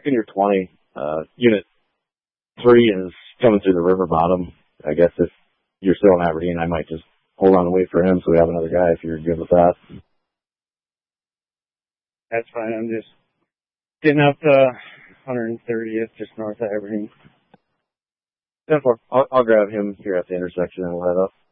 in your 20. Unit 3 is coming through the river bottom. I guess if you're still in Aberdeen, I might just hold on and wait for him so we have another guy if you're good with that. That's fine. I'm just getting up to 130th, just north of Aberdeen. Therefore, I'll grab him here at the intersection and we'll head up.